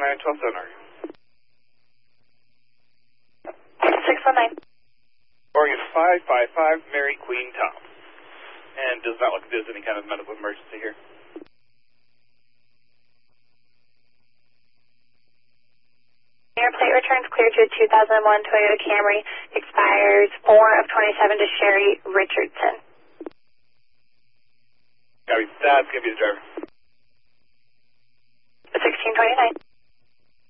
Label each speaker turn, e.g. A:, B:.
A: 6912 sonar.
B: 619.
A: Oregon 555, Mary Queen Tom. And does not look like there's any kind of medical emergency here.
B: Airplane returns clear to a 2001 Toyota Camry. Expires 4 of 27 to Sherry Richardson.
A: Copy. That's going to be the driver.
B: 1629.